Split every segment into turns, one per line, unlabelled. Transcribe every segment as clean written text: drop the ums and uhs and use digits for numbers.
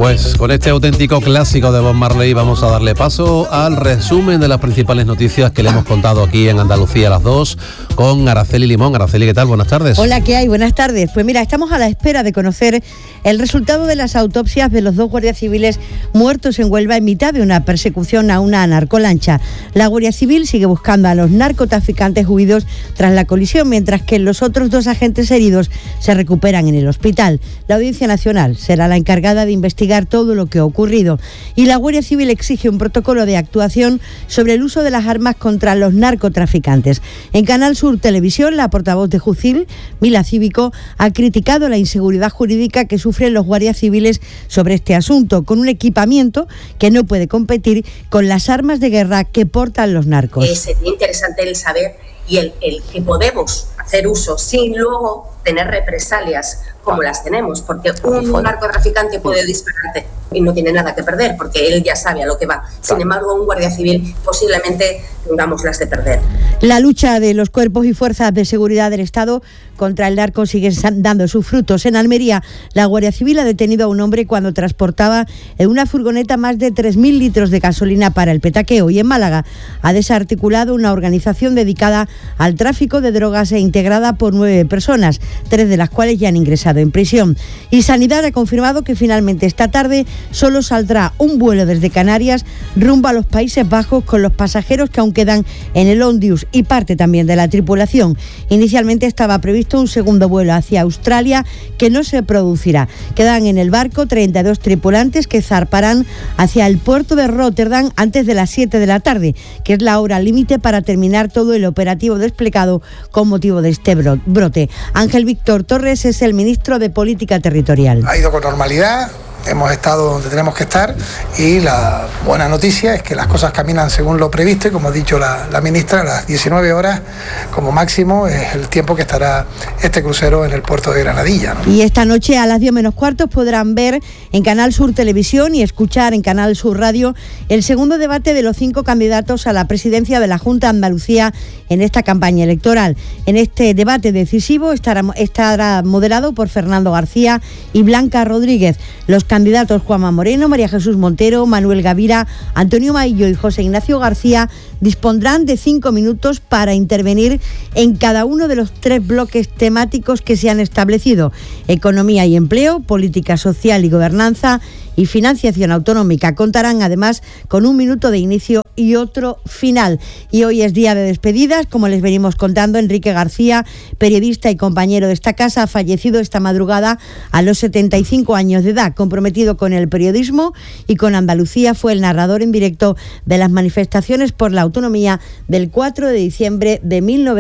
Pues con este auténtico clásico de Bob Marley vamos a darle paso al resumen de las principales noticias que le hemos contado aquí en Andalucía a las 2 con Araceli Limón. Araceli, ¿qué tal? Buenas tardes.
Hola, ¿qué hay? Buenas tardes. Pues mira, estamos a la espera de conocer el resultado de las autopsias de los 2 guardias civiles muertos en Huelva en mitad de una persecución a una narcolancha. La Guardia Civil sigue buscando a los narcotraficantes huidos tras la colisión, mientras que los otros 2 agentes heridos se recuperan en el hospital. La Audiencia Nacional será la encargada de investigar todo lo que ha ocurrido y la Guardia Civil exige un protocolo de actuación sobre el uso de las armas contra los narcotraficantes. En Canal Sur Televisión, la portavoz de Jucil, Mila Cívico, ha criticado la inseguridad jurídica que sufren los guardias civiles sobre este asunto, con un equipamiento que no puede competir con las armas de guerra que portan los narcos.
Sería interesante el saber y el que podemos hacer uso sin luego tener represalias como las tenemos, porque un narcotraficante puede dispararte y no tiene nada que perder, porque él ya sabe a lo que va. Sin embargo, un guardia civil posiblemente tengamos las de perder.
La lucha de los cuerpos y fuerzas de seguridad del Estado contra el narco sigue dando sus frutos. En Almería, la Guardia Civil ha detenido a un hombre cuando transportaba en una furgoneta más de 3.000 litros de gasolina para el petaqueo. Y en Málaga ha desarticulado una organización dedicada al tráfico de drogas e integrada por 9 personas, 3 de las cuales ya han ingresado en prisión. Y Sanidad ha confirmado que finalmente esta tarde solo saldrá un vuelo desde Canarias rumbo a los Países Bajos con los pasajeros que aún quedan en el Ondius y parte también de la tripulación. Inicialmente estaba previsto un segundo vuelo hacia Australia que no se producirá. Quedan en el barco 32 tripulantes que zarparán hacia el puerto de Rotterdam antes de las 7 de la tarde, que es la hora límite para terminar todo el operativo desplegado con motivo de este brote. Ángel Víctor Torres es el ministro de Política Territorial.
Ha ido con normalidad. Hemos estado donde tenemos que estar y la buena noticia es que las cosas caminan según lo previsto y, como ha dicho la ministra, a las 19 horas como máximo es el tiempo que estará este crucero en el puerto de Granadilla, ¿no?
Y esta noche a las 10 menos cuartos podrán ver en Canal Sur Televisión y escuchar en Canal Sur Radio el segundo debate de los 5 candidatos a la presidencia de la Junta de Andalucía en esta campaña electoral. En este debate decisivo estará moderado por Fernando García y Blanca Rodríguez. Los candidatos Juanma Moreno, María Jesús Montero, Manuel Gavira, Antonio Maillo y José Ignacio García dispondrán de 5 minutos para intervenir en cada uno de los 3 bloques temáticos que se han establecido: economía y empleo, política social y gobernanza y financiación autonómica. Contarán además con 1 minuto de inicio y otro final. Y hoy es día de despedidas, como les venimos contando. Enrique García, periodista y compañero de esta casa, ha fallecido esta madrugada a los 75 años de edad. Comprometido con el periodismo y con Andalucía, fue el narrador en directo de las manifestaciones por la autonomía del 4 de diciembre de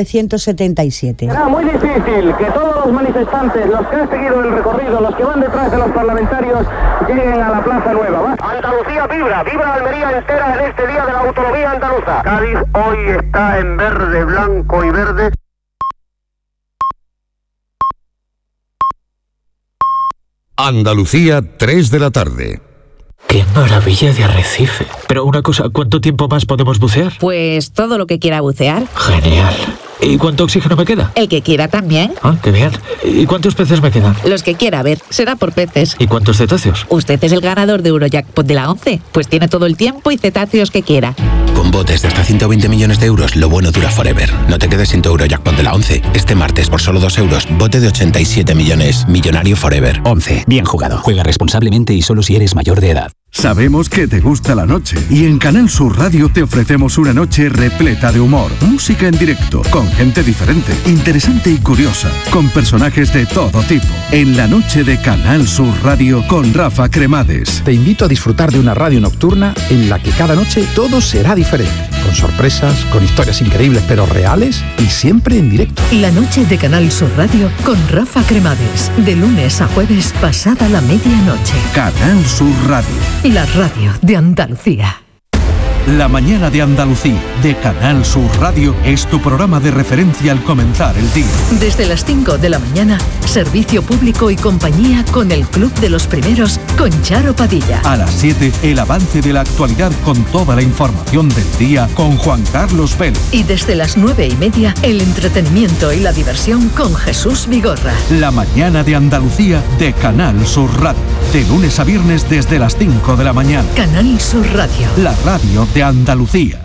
1977.
Será muy difícil que todos los manifestantes, los que han seguido el recorrido, los que van detrás de los parlamentarios, lleguen a la Plaza Nueva. Andalucía vibra, vibra Almería entera en este día de la autonomía andaluza. Cádiz hoy está en verde, blanco y verde.
Andalucía, 3 de la tarde.
¡Qué maravilla de arrecife! Pero una cosa, ¿cuánto tiempo más podemos bucear?
Pues todo lo que quiera bucear.
Genial. ¿Y cuánto oxígeno me queda?
El que quiera también.
Ah, qué bien. ¿Y cuántos peces me quedan?
Los que quiera, a ver, será por peces.
¿Y cuántos cetáceos?
Usted es el ganador de Eurojackpot de la 11, pues tiene todo el tiempo y cetáceos que quiera.
Con botes de hasta 120 millones de euros, lo bueno dura forever. No te quedes sin tu Eurojackpot de la 11. Este martes, por solo 2 euros, bote de 87 millones. Millonario forever.
11. Bien jugado. Juega responsablemente y solo si eres mayor de edad.
Sabemos que te gusta la noche y en Canal Sur Radio te ofrecemos una noche repleta de humor, música en directo, con gente diferente, interesante y curiosa, con personajes de todo tipo. En la noche de Canal Sur Radio con Rafa Cremades.
Te invito a disfrutar de una radio nocturna en la que cada noche todo será diferente, con sorpresas, con historias increíbles pero reales y siempre en directo.
La noche de Canal Sur Radio con Rafa Cremades, de lunes a jueves pasada la medianoche.
Canal Sur Radio.
La radio de Andalucía.
La mañana de Andalucía, de Canal Sur Radio, es tu programa de referencia al comenzar el día.
Desde las 5 de la mañana, servicio público y compañía con el Club de los Primeros con Charo Padilla.
A las 7, el avance de la actualidad con toda la información del día con Juan Carlos Vélez.
Y desde las 9:30, el entretenimiento y la diversión con Jesús Vigorra.
La mañana de Andalucía, de Canal Sur Radio. De lunes a viernes desde las 5 de la mañana.
Canal Sur Radio.
La radio de Andalucía.